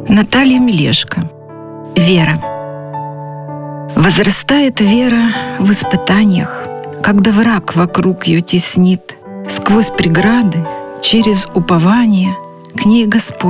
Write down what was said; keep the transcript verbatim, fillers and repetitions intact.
Наталья Мелешко. Вера. Возрастает вера в испытаниях, когда враг вокруг ее теснит. Сквозь преграды, через упование к ней Господь